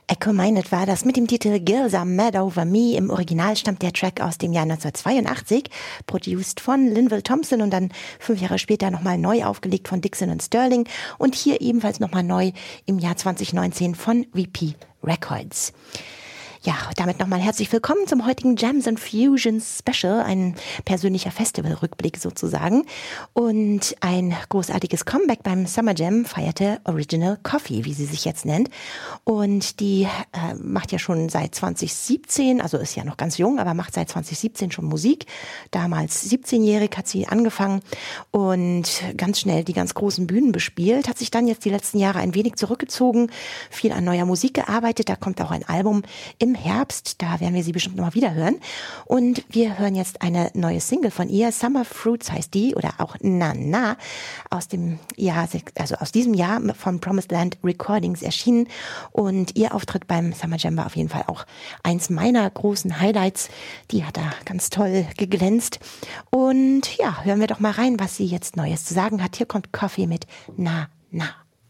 Echo Minded war das mit dem Titel Girls Are Mad Over Me. Im Original stammt der Track aus dem Jahr 1982, produced von Linval Thompson und dann 5 Jahre später nochmal neu aufgelegt von Dixon und Sterling und hier ebenfalls nochmal neu im Jahr 2019 von VP Records. Ja, damit nochmal herzlich willkommen zum heutigen Jams and Fusions Special, ein persönlicher Festivalrückblick sozusagen. Und ein großartiges Comeback beim Summer Jam feierte Original Coffee, wie sie sich jetzt nennt. Und die macht ja schon seit 2017, also ist ja noch ganz jung, aber macht seit 2017 schon Musik. Damals 17-jährig hat sie angefangen und ganz schnell die ganz großen Bühnen bespielt, hat sich dann jetzt die letzten Jahre ein wenig zurückgezogen, viel an neuer Musik gearbeitet. Da kommt auch ein Album im Herbst, da werden wir sie bestimmt noch mal wieder hören. Und wir hören jetzt eine neue Single von ihr, Summer Fruits heißt die, oder auch Na Na, aus dem Jahr, also aus diesem Jahr von Promised Land Recordings erschienen. Und ihr Auftritt beim Summer Jam war auf jeden Fall auch eins meiner großen Highlights. Die hat da ganz toll geglänzt. Und ja, hören wir doch mal rein, was sie jetzt Neues zu sagen hat. Hier kommt Coffee mit Na Na.